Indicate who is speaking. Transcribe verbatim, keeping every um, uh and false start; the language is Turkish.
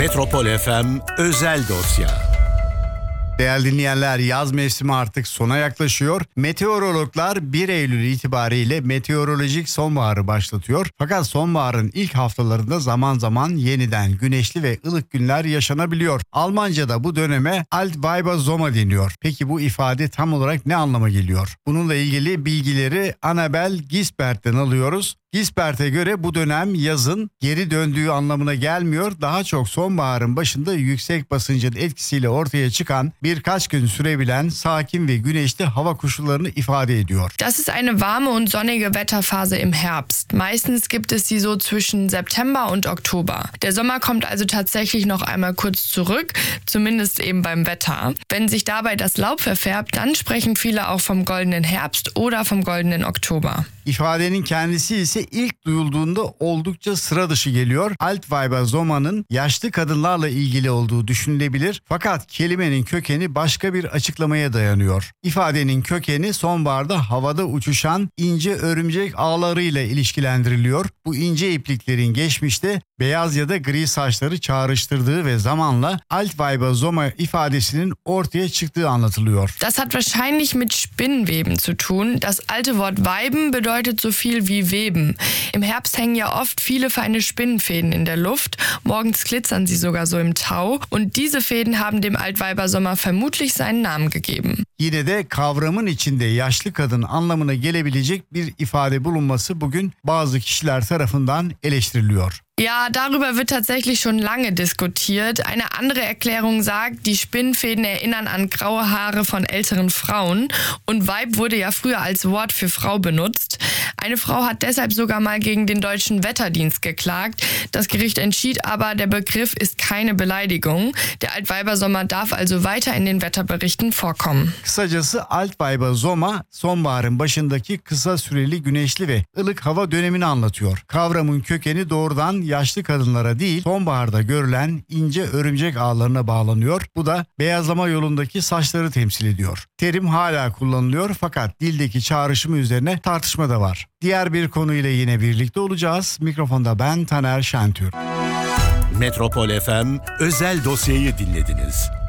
Speaker 1: Metropol F M özel dosya.
Speaker 2: Değerli dinleyenler, yaz mevsimi artık sona yaklaşıyor. Meteorologlar bir Eylül itibariyle meteorolojik sonbaharı başlatıyor. Fakat sonbaharın ilk haftalarında zaman zaman yeniden güneşli ve ılık günler yaşanabiliyor. Almanca'da bu döneme Altweibersommer deniyor. Peki bu ifade tam olarak ne anlama geliyor? Bununla ilgili bilgileri Annabel Gisbert'ten alıyoruz. Gisbert'e göre bu dönem yazın geri döndüğü anlamına gelmiyor. Daha çok sonbaharın başında yüksek basıncın etkisiyle ortaya çıkan birkaç gün sürebilen sakin ve güneşli hava koşullarını ifade ediyor.
Speaker 3: Das ist eine warme und sonnige Wetterphase im Herbst. Meistens gibt es sie so zwischen September und Oktober. Der Sommer kommt also tatsächlich noch einmal kurz zurück, zumindest eben beim Wetter. Wenn sich dabei das Laub verfärbt, dann sprechen viele auch vom goldenen Herbst oder vom goldenen Oktober.
Speaker 2: İfadenin kendisi ise ilk duyulduğunda oldukça sıra dışı geliyor. Altweibersommer'ın yaşlı kadınlarla ilgili olduğu düşünülebilir. Fakat kelimenin kökeni başka bir açıklamaya dayanıyor. İfadenin kökeni sonbaharda havada uçuşan ince örümcek ağlarıyla ilişkilendiriliyor. Bu ince ipliklerin geçmişte beyaz ya da gri saçları çağrıştırdığı ve zamanla Altweibersommer ifadesinin ortaya çıktığı anlatılıyor.
Speaker 3: Das hat wahrscheinlich mit Spinnweben zu tun. Das alte Wort weiben bedeutet so viel wie weben. Im Herbst hängen ja oft viele feine Spinnenfäden in der Luft. Morgens glitzern sie sogar so im Tau. Und diese Fäden haben dem Altweibersommer vermutlich seinen Namen gegeben.
Speaker 2: Yine de kavramın içinde yaşlı kadın anlamına gelebilecek bir ifade bulunması bugün bazı kişiler tarafından eleştiriliyor.
Speaker 3: Ja, darüber wird tatsächlich schon lange diskutiert. Eine andere Erklärung sagt, die Spinnenfäden erinnern an graue Haare von älteren Frauen. Und Weib wurde ja früher als Wort für Frau benutzt. Eine Frau hat deshalb sogar mal gegen den deutschen Wetterdienst geklagt. Das Gericht entschied aber, der Begriff ist keine Beleidigung. Der Altweibersommer darf also weiter in den Wetterberichten vorkommen.
Speaker 2: Kısacası Altweibersommer sonbaharın başındaki kısa süreli güneşli ve ılık hava dönemini anlatıyor. Kavramın kökeni doğrudan yaşlı kadınlara değil, sonbaharda görülen ince örümcek ağlarına bağlanıyor. Bu da beyazlama yolundaki saçları temsil ediyor. Terim hala kullanılıyor fakat dildeki çağrışımı üzerine tartışma da var. Diğer bir konuyla yine birlikte olacağız. Mikrofonda ben Taner Şentürk.
Speaker 1: Metropol F M özel dosyayı dinlediniz.